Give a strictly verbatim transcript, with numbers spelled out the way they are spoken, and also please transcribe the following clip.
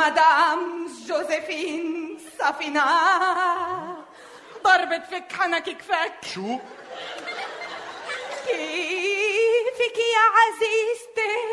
مدام جوزيفين صافينا ضربت فك حنكي كفك. شو؟ كيفك يا عزيزتي؟